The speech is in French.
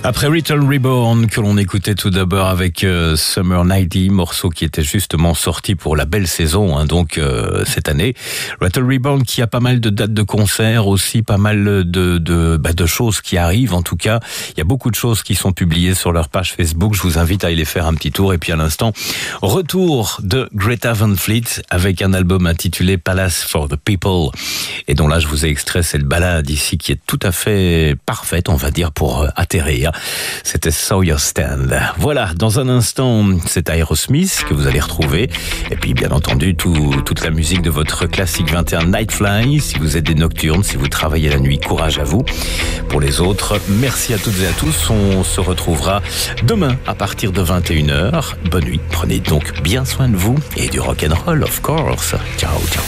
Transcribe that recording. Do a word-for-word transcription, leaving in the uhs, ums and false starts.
Après Rattle Reborn, que l'on écoutait tout d'abord avec euh, Summer quatre-vingt-dix, morceau qui était justement sorti pour la belle saison, hein, donc euh, cette année. Rattle Reborn qui a pas mal de dates de concert, aussi pas mal de, de, bah, de choses qui arrivent. En tout cas, il y a beaucoup de choses qui sont publiées sur leur page Facebook. Je vous invite à aller faire un petit tour. Et puis à l'instant, retour de Greta Van Fleet avec un album intitulé Palace for the People. Et dont là, je vous ai extrait cette balade ici qui est tout à fait parfaite, on va dire, pour euh, atterrir. C'était Sawyer Stand. Voilà, dans un instant, c'est Aerosmith que vous allez retrouver. Et puis, bien entendu, tout, toute la musique de votre classique vingt et un Nightfly. Si vous êtes des nocturnes, si vous travaillez la nuit, courage à vous. Pour les autres, merci à toutes et à tous. On se retrouvera demain à partir de vingt et une heures. Bonne nuit. Prenez donc bien soin de vous et du rock'n'roll, of course. Ciao, ciao.